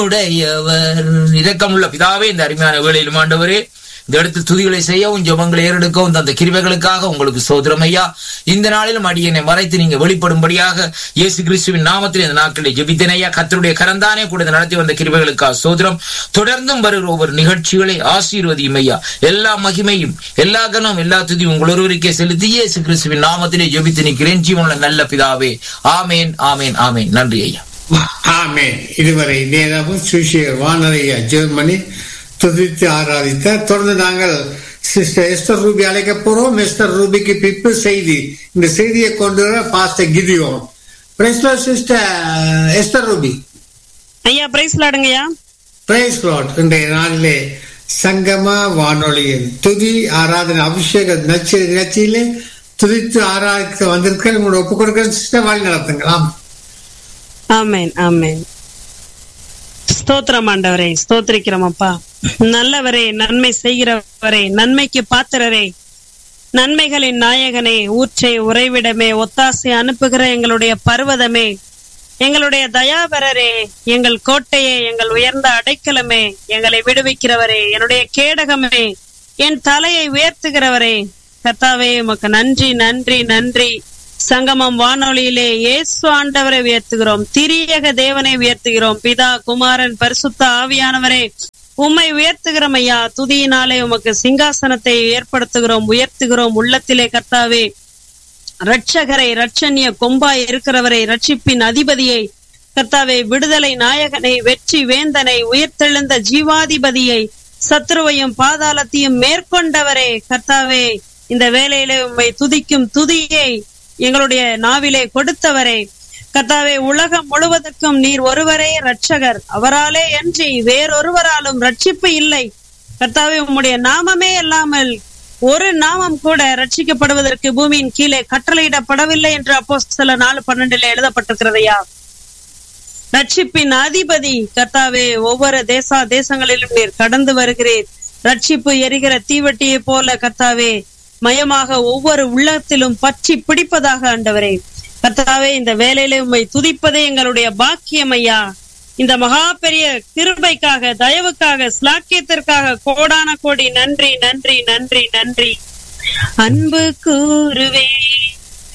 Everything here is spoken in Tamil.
உடையவர். இரக்கமுள்ள பிதாவே, இந்த அருமையான வேளையிலும் ஆண்டவரே, இந்த இடத்தில் துதிகளை செய்யவும் ஜெபங்களை ஏறெடுக்கவும் அந்த கிருபைகளுக்காக உங்களுக்கு ஸ்தோத்திரம் ஐயா. இந்த நாளிலும் அடியனை மறைத்து நீங்க வெளிப்படும்படியாக இயேசு கிறிஸ்துவின் நாமத்தில் இந்த நாட்களில் ஜெபித்தேன் ஐயா. கர்த்தருடைய கரந்தானே கூட நடத்தி வந்த கிருபைகளுக்காக ஸ்தோத்திரம். தொடர்ந்தும் வருகிற ஒவ்வொரு நிகழ்ச்சிகளை ஆசீர்வதியும் ஐயா. எல்லா மகிமையும், எல்லா கனம், எல்லா துதியும் உங்கள் ஒருவருக்கே செலுத்தி இயேசு கிறிஸ்துவின் நாமத்திலே ஜெபித்து நிற்கிறேன் ஜீவனுள்ள நல்ல பிதாவே. ஆமேன், ஆமேன், ஆமேன். நன்றி ஐயா. ஆமேன். இதுவரை நேரமும் சுவிசேஷ வானரையா ஜெர்மனி துதித்து ஆராதித்தார். தொடர்ந்து நாங்கள் சிஸ்டர் எஸ்தர் ரூபி அழைக்க போறோம். எஸ்தர் ரூபிக்கு பிப்பு செய்தி, இந்த செய்தியை கொண்டு வர pastor Gideon. Price Lord sister Esther Ruby. ஐயா பிரைஸ் லார்டுங்கய்யா. Price Lord. இன்றைய நாளிலே சங்கம வானொலியின் துதி ஆராதனை அபிஷேக நிகழ்ச்சியிலே துதித்து ஆராதிக்க வந்திருக்க உங்களோட ஒப்புக் கொடுக்கிற சிஸ்டர் வழி நடத்துங்களாம். ஆமேன், ஆமேன். ஸ்தோத்திரம் ஆண்டவரே, ஸ்தோத்திரிக்கிறோம் அப்பா. நல்லவரே, நன்மை செய்கிறவரே, நன்மைக்கு பாத்திரரே, நன்மைகளின் நாயகனே, ஊற்றை உறைவிடமே, ஒத்தாசை அனுப்புகிற எங்களுடைய பர்வதமே, எங்களுடைய தயாபரரே, எங்கள் கோட்டையே, எங்கள் உயர்ந்த அடைக்கலமே, எங்களை விடுவிக்கிறவரே, என்னுடைய கேடகமே, என் தலையை உயர்த்துகிறவரே, கர்த்தாவே உமக்கு நன்றி, நன்றி, நன்றி. சங்கமம் வானொலியிலே இயேசு ஆண்டவரை உயர்த்துகிறோம், திரியக தேவனை உயர்த்துகிறோம், பிதா, குமாரன், பரிசுத்த ஆவியானவரே உம்மை உயர்த்துகிறோம் ஐயா. துதியினாலே உமக்கு சிங்காசனத்தை ஏற்படுத்துகிறோம், உயர்த்துகிறோம். உள்ளத்திலே கர்த்தாவே இரட்சகரை, இரட்சணிய கொம்பாய் இருக்கிறவரை, ரட்சிப்பின் அதிபதியை கர்த்தாவே, விடுதலை நாயகனை, வெற்றி வேந்தனை, உயிர்த்தெழுந்த ஜீவாதிபதியை, சத்ருவையும் பாதாளத்தையும் மேற்கொண்டவரே கர்த்தாவே, இந்த வேளையிலே உம்மை துதிக்கும் துதியை எங்களுடைய நாவிலே கொடுத்தவரே கர்த்தாவே, உலகம் முழுவதற்கும் நீர் ஒருவரே இரட்சகர், அவராலே அன்றி வேறொருவராலும் ரட்சிப்பு இல்லை. கர்த்தாவே, உம்முடைய நாமமே இல்லாமல் ஒரு நாமம் கூட ரட்சிக்கப்படுவதற்கு பூமியின் கீழே கட்டளையிடப்படவில்லை என்று அப்போஸ்தலர் 4:12 எழுதப்பட்டிருக்கிறதையா. ரட்சிப்பின் அதிபதி கர்த்தாவே, ஒவ்வொரு தேசங்களிலும் நீர் கடந்து வருகிறீர். ரட்சிப்பு எரிகிற தீவட்டியை போல கர்த்தாவே மயமாக ஒவ்வொரு உள்ளத்திலும் பற்றி பிடிப்பதாக ஆண்டவரே கர்த்தாவே, இந்த வேலையில உம்மை துதிப்பதே எங்களுடைய பாக்கியம் ஐயா. இந்த மகா பெரிய கிருபைக்காக, தயவுக்காக, ஸ்லாக்கியத்திற்காக கோடான கோடி நன்றி, நன்றி, நன்றி, நன்றி. அன்பு கூறுவே